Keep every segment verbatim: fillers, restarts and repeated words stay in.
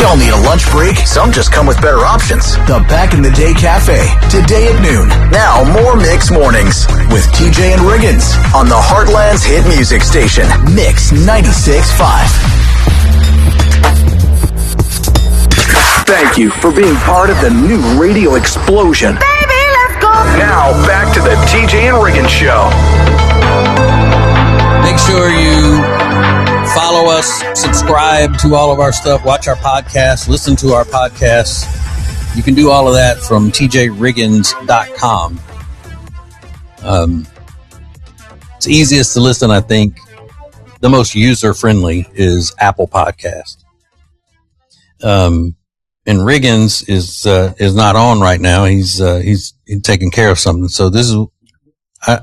all need a lunch break. Some just come with better options. The Back in the Day Cafe, today at noon. Now, more Mix Mornings with T J and Riggins on the Heartland's hit music station, Mix ninety-six point five. Thank you for being part of the new radio explosion. Baby, let's go. Now, back to the T J and Riggins Show. Make sure you follow us, subscribe to all of our stuff, watch our podcasts, listen to our podcasts. You can do all of that from T J Riggins dot com. Um, it's easiest to listen, I think. The most user-friendly is Apple Podcast. Um, and Riggins is uh, is not on right now. He's uh, he's taking care of something. So this is... I,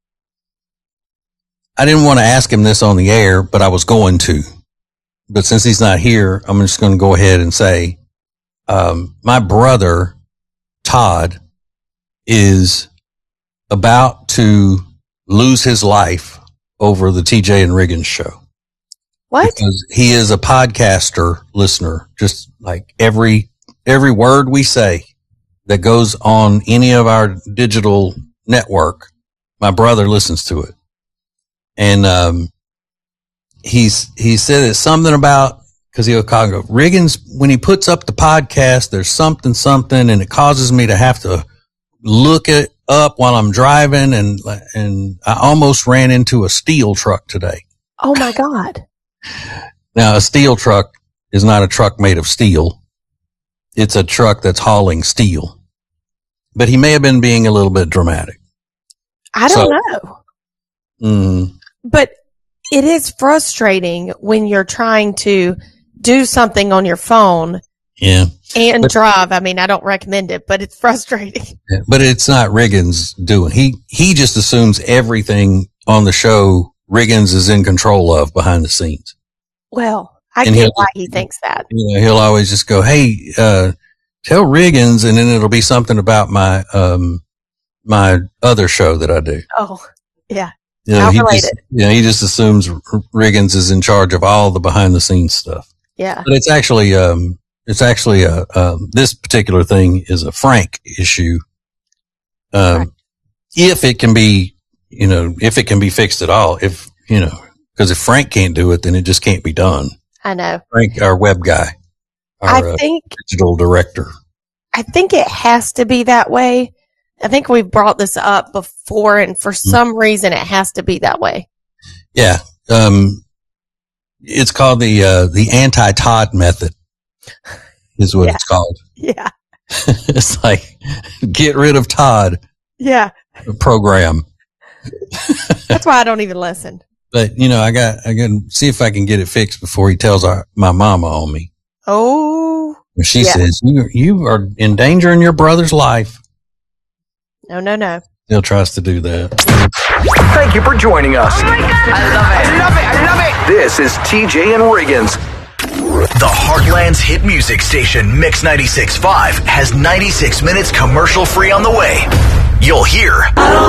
I didn't want to ask him this on the air, but I was going to. But since he's not here, I'm just going to go ahead and say, um, my brother, Todd, is about to lose his life over the T J and Riggins show. What? Because he is a podcaster listener. Just like every, every word we say that goes on any of our digital network, my brother listens to it. And, um, he's, he said it's something about, cause he'll call go, Riggins, when he puts up the podcast, there's something, something, and it causes me to have to look it up while I'm driving. And, and I almost ran into a steel truck today. Oh my God. Now, a steel truck is not a truck made of steel. It's a truck that's hauling steel, but he may have been being a little bit dramatic. I don't So, know. Mm, But it is frustrating when you're trying to do something on your phone yeah. and But- drive. I mean, I don't recommend it, but it's frustrating. But it's not Riggins doing. He he just assumes everything on the show Riggins is in control of behind the scenes. Well, I And get he'll- why he thinks that. You know, he'll always just go, "Hey, uh, tell Riggins," and then it'll be something about my um my other show that I do. Oh, yeah. You know, he Calculated. just, you know, he just assumes R- Riggins is in charge of all the behind the scenes stuff. Yeah. But it's actually um it's actually a um this particular thing is a Frank issue. Um, Right. if it can be, you know, if it can be fixed at all, if, you know, because if Frank can't do it, then it just can't be done. I know. Frank, our web guy, our I uh, think, digital director. I think it has to be that way. I think we've brought this up before, and for some reason it has to be that way. Yeah. Um, it's called the, uh, the anti-Todd method is what Yeah. it's called. Yeah. It's like, get rid of Todd Yeah. program. That's why I don't even listen. But, you know, I got, I got to see if I can get it fixed before he tells our, my mama on me. Oh, And she Yeah. says, you, you are endangering your brother's life. no, no, no. He'll tries to do that. Thank you for joining us. Oh I love it. I love it. I love it. This is T J and Riggins. The Heartland's hit music station, Mix ninety-six point five, has ninety-six minutes commercial free on the way. You'll hear